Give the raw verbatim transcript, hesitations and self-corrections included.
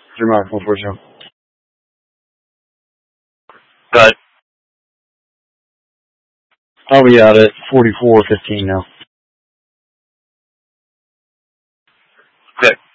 Three miles, one four zero. Good. I'll be out at forty-four fifteen now. Good.